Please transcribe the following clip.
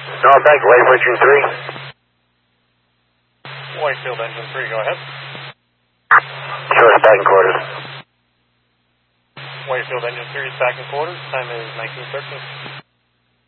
Back to Whitefield Engine 3. Whitefield Engine 3, go ahead. Show us back in quarters. Whitefield Engine 3 is back in quarters. Time is 19:13.